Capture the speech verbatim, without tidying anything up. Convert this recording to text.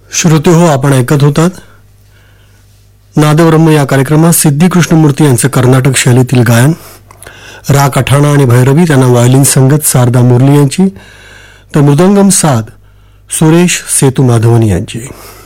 श्रोते हो, आपण ऐकत होतात नादब्रह्म या कार्यक्रमात सिद्धी कृष्णमूर्ती यांचं कर्नाटक शैलीतील गायन. राग अठाणा आणि भैरवी त्यांना व्हायोलिन संगत शारदा मुरली यांची, तर मृदंगम साध सुरेश सेतू माधवन यांची.